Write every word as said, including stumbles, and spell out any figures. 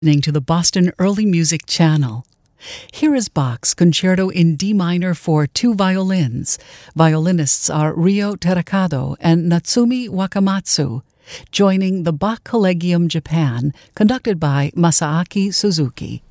Listening to the Boston Early Music Channel. Here is Bach's Concerto in D minor for two violins. Violinists are Ryo Terakato and Natsumi Wakamatsu, joining the Bach Collegium Japan, conducted by Masaaki Suzuki.